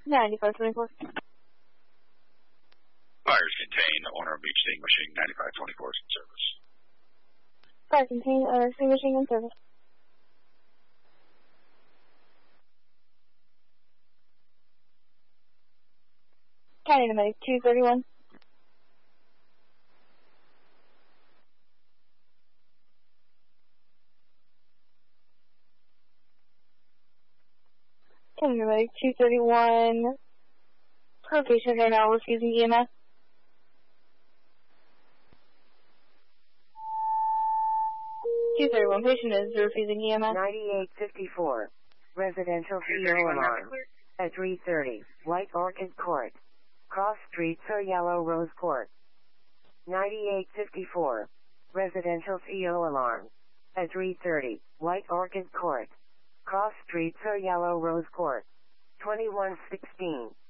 9524. Fires contain owner of beach extinguishing 9524 is in service. Fire contain owner extinguishing in service. County Medic 231. County Medic 231. Per patient right now refusing EMS. One patient is refusing EMS. 9854. Residential CO alarm. At 330. White Orchid Court. Cross Street, Sir Yellow Rose Court. 9854. Residential CO alarm. At 330. White Orchid Court. Cross Street, Sir Yellow Rose Court. 2116.